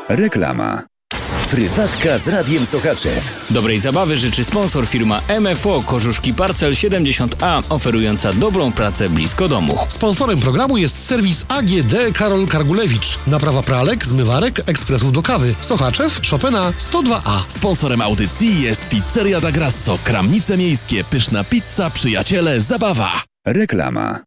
Reklama. Prywatka z Radiem Sochaczew. Dobrej zabawy życzy sponsor firma MFO Kożuszki Parcel 70A, oferująca dobrą pracę blisko domu. Sponsorem programu jest serwis AGD Karol Kargulewicz. Naprawa pralek, zmywarek, ekspresów do kawy. Sochaczew, Chopina 102A. Sponsorem audycji jest Pizzeria da Grasso, Kramnice Miejskie, pyszna pizza, przyjaciele, zabawa. Reklama.